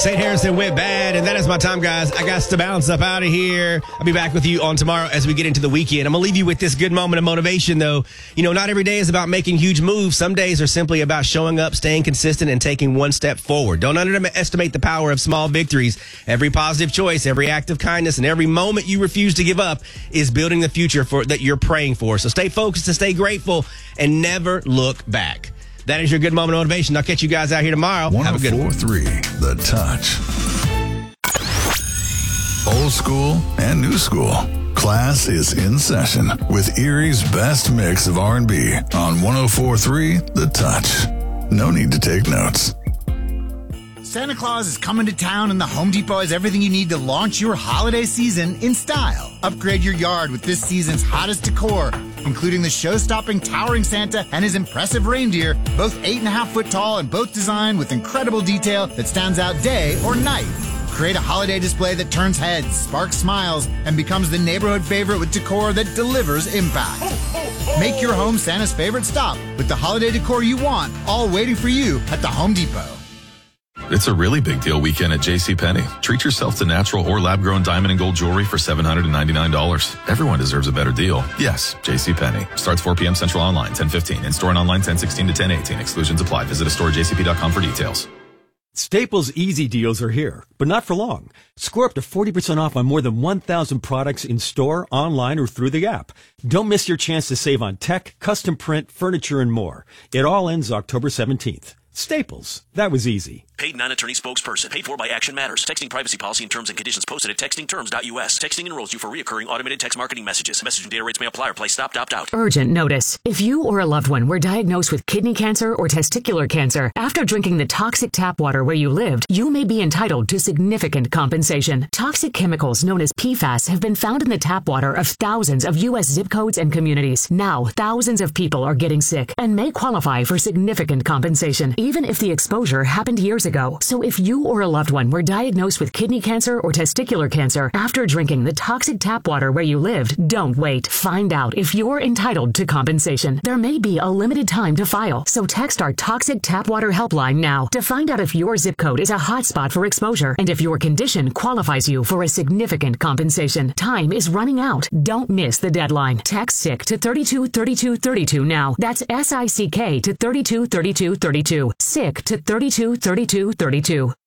St. Harrison went bad, and that is my time, guys. I got to bounce up out of here. I'll be back with you on tomorrow as we get into the weekend. I'm going to leave you with this good moment of motivation, though. You know, not every day is about making huge moves. Some days are simply about showing up, staying consistent, and taking one step forward. Don't underestimate the power of small victories. Every positive choice, every act of kindness, and every moment you refuse to give up is building the future that you're praying for. So stay focused and stay grateful and never look back. That is your good moment of motivation. I'll catch you guys out here tomorrow. Have a good one. 104.3 The Touch. Old school and new school. Class is in session with Erie's best mix of R&B on 104.3 The Touch. No need to take notes. Santa Claus is coming to town, and the Home Depot has everything you need to launch your holiday season in style. Upgrade your yard with this season's hottest decor, including the show-stopping towering Santa and his impressive reindeer, both 8.5 foot tall and both designed with incredible detail that stands out day or night. Create a holiday display that turns heads, sparks smiles, and becomes the neighborhood favorite with decor that delivers impact. Make your home Santa's favorite stop with the holiday decor you want, all waiting for you at the Home Depot. It's a really big deal weekend at JCPenney. Treat yourself to natural or lab-grown diamond and gold jewelry for $799. Everyone deserves a better deal. Yes, JCPenney. Starts 4 p.m. Central online, 10:15. In-store and online, 10:16 to 10:18. Exclusions apply. Visit a store at jcp.com for details. Staples Easy Deals are here, but not for long. Score up to 40% off on more than 1,000 products in store, online, or through the app. Don't miss your chance to save on tech, custom print, furniture, and more. It all ends October 17th. Staples. That was easy. Paid non-attorney spokesperson. Paid for by Action Matters. Texting privacy policy and terms and conditions posted at textingterms.us. Texting enrolls you for reoccurring automated text marketing messages. Message and data rates may apply or play stopped, opt out. Urgent notice. If you or a loved one were diagnosed with kidney cancer or testicular cancer after drinking the toxic tap water where you lived, you may be entitled to significant compensation. Toxic chemicals known as PFAS have been found in the tap water of thousands of U.S. zip codes and communities. Now, thousands of people are getting sick and may qualify for significant compensation, even if the exposure happened years ago. So if you or a loved one were diagnosed with kidney cancer or testicular cancer after drinking the toxic tap water where you lived, don't wait. Find out if you're entitled to compensation. There may be a limited time to file, so text our toxic tap water helpline now to find out if your zip code is a hotspot for exposure and if your condition qualifies you for a significant compensation. Time is running out. Don't miss the deadline. Text SICK to 323232 now. That's SICK to 323232. SICK to 323232.